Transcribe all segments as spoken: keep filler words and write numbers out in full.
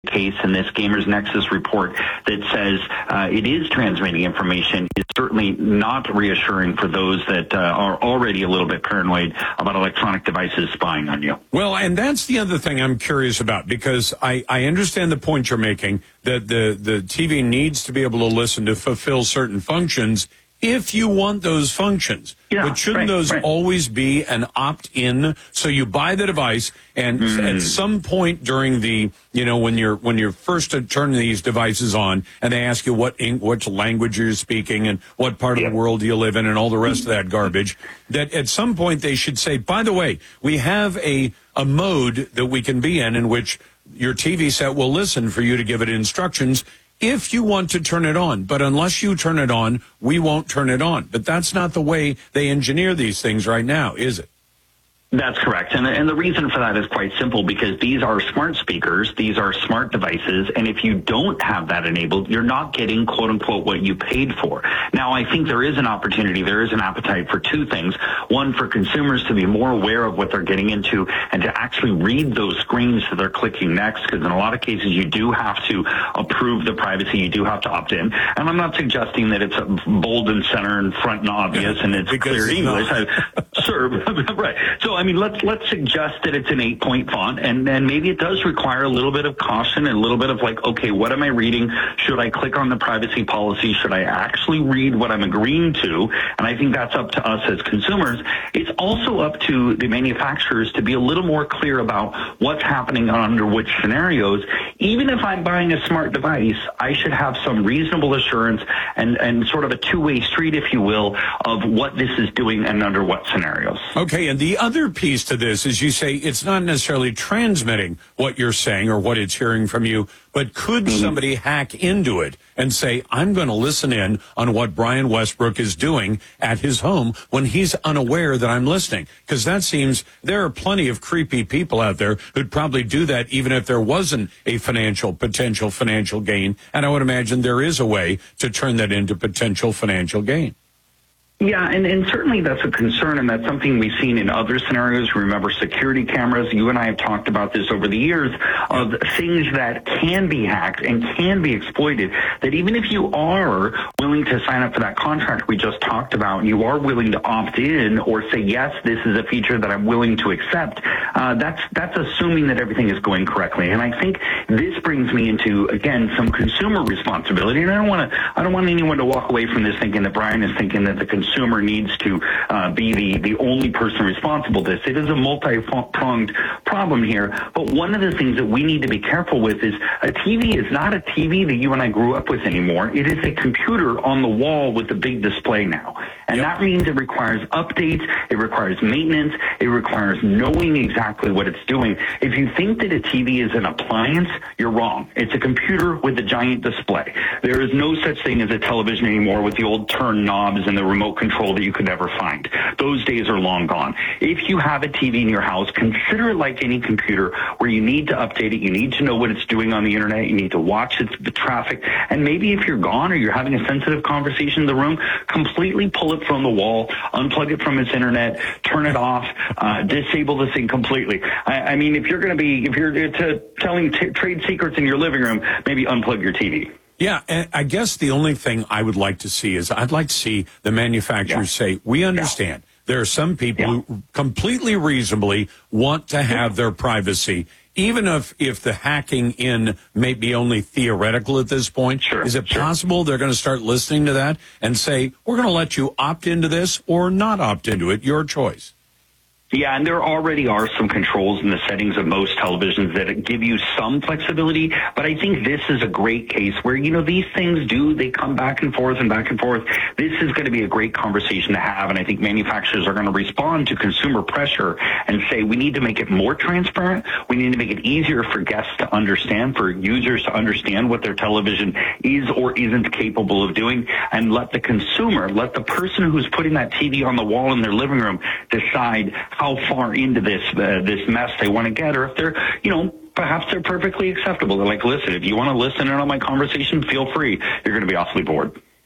case in this Gamers Nexus report that says uh, it is transmitting information is certainly not reassuring for those that uh, are already a little bit paranoid about electronic devices spying on you. Well, and that's the other thing I'm curious about, because I, I understand the point you're making that the, the T V needs to be able to listen to fulfill certain functions if you want those functions. Yeah, but shouldn't right, those right. always be an opt-in? So you buy the device, and Mm. at some point during the, you know, when you're when you're first to turn these devices on, and they ask you what eng- which language you're speaking and what part of Yeah. the world you live in and all the rest of that garbage, that at some point they should say, by the way, we have a a mode that we can be in in which your T V set will listen for you to give it instructions if you want to turn it on. But unless you turn it on, we won't turn it on. But that's not the way they engineer these things right now, is it? That's correct. And, and the reason for that is quite simple, because these are smart speakers. These are smart devices. And if you don't have that enabled, you're not getting, quote unquote, what you paid for. Now, I think there is an opportunity. There is an appetite for two things. One, for consumers to be more aware of what they're getting into and to actually read those screens that they're clicking next, because in a lot of cases, you do have to approve the privacy. You do have to opt in. And I'm not suggesting that it's bold and center and front and obvious and it's Because clear it's English. not. I, sure. Right. So, I mean, let's let's suggest that it's an eight-point font, and then maybe it does require a little bit of caution and a little bit of like, okay, what am I reading? Should I click on the privacy policy? Should I actually read what I'm agreeing to? And I think that's up to us as consumers. It's also up to the manufacturers to be a little more clear about what's happening under which scenarios. Even if I'm buying a smart device, I should have some reasonable assurance and, and sort of a two-way street, if you will, of what this is doing and under what scenarios. Okay, and the other piece to this is you say it's not necessarily transmitting what you're saying or what it's hearing from you, but could Mm-hmm. somebody hack into it and say, I'm going to listen in on what Brian Westbrook is doing at his home when he's unaware that I'm listening? Because that seems, there are plenty of creepy people out there who'd probably do that even if there wasn't a financial, potential financial gain. And I would imagine there is a way to turn that into potential financial gain. Yeah, and, and certainly that's a concern, and that's something we've seen in other scenarios. Remember security cameras. You and I have talked about this over the years of things that can be hacked and can be exploited, that even if you are willing to sign up for that contract we just talked about, and you are willing to opt in or say, yes, this is a feature that I'm willing to accept, uh, that's that's assuming that everything is going correctly. And I think this brings me into, again, some consumer responsibility. And I don't want to I don't want anyone to walk away from this thinking that Brian is thinking that the consumer consumer needs to uh, be the, the only person responsible for this. It is a multi-pronged problem here, but one of the things that we need to be careful with is a T V is not a T V that you and I grew up with anymore. It is a computer on the wall with a big display now. And Yep. that means it requires updates, it requires maintenance, it requires knowing exactly what it's doing. If you think that a T V is an appliance, you're wrong. It's a computer with a giant display. There is no such thing as a television anymore with the old turn knobs and the remote control that you could never find. Those days are long gone. If you have a T V in your house, consider it like any computer where you need to update it, you need to know what it's doing on the internet, you need to watch its, the traffic, and maybe if you're gone or you're having a sensitive conversation in the room, completely pull it from the wall, unplug it from its internet, turn it off, uh, disable the thing completely. I, I mean, if you're going to be, if you're to, telling t- trade secrets in your living room, maybe unplug your T V. Yeah, and I guess the only thing I would like to see is I'd like to see the manufacturers Yeah. say, we understand. Yeah. There are some people Yeah. who completely reasonably want to have their privacy, even if, if the hacking in may be only theoretical at this point. Sure, Is it sure. possible they're going to start listening to that and say, we're going to let you opt into this or not opt into it, your choice? Yeah, and there already are some controls in the settings of most televisions that give you some flexibility, but I think this is a great case where, you know, these things do, they come back and forth and back and forth. This is going to be a great conversation to have, and I think manufacturers are going to respond to consumer pressure and say, we need to make it more transparent, we need to make it easier for guests to understand, for users to understand what their television is or isn't capable of doing, and let the consumer, let the person who's putting that T V on the wall in their living room decide how far into this uh, this mess they want to get, or if they're, you know, perhaps they're perfectly acceptable. They're like, listen, if you want to listen in on my conversation, feel free. You're going to be awfully bored.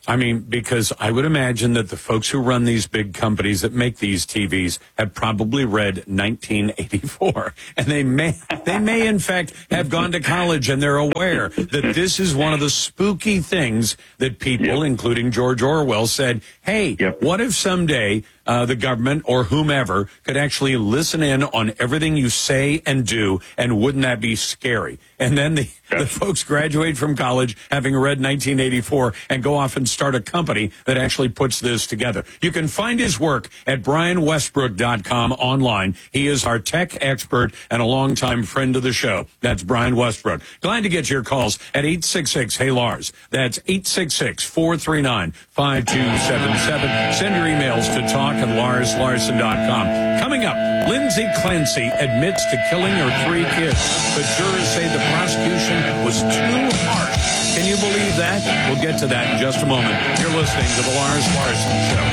I mean, because I would imagine that the folks who run these big companies that make these T Vs have probably read nineteen eighty-four, and they may, they may in fact have gone to college, and they're aware that this is one of the spooky things that people, yep. including George Orwell, said, hey, yep. what if someday uh, the government or whomever could actually listen in on everything you say and do, and wouldn't that be scary? And then the, yep. the folks graduate from college having read nineteen eighty-four and go off and start a company that actually puts this together. You can find his work at brian westbrook dot com online. He is our tech expert and a longtime friend of the show. That's Brian Westbrook. Glad to get your calls at eight six six, hey Lars. That's eight six six, four three nine, five two seven seven. Send your emails to talk at lars larson dot com. Coming up, Lindsay Clancy admits to killing her three kids, but jurors say the prosecution was too harsh. Can you believe that? We'll get to that in just a moment. You're listening to The Lars Larson Show.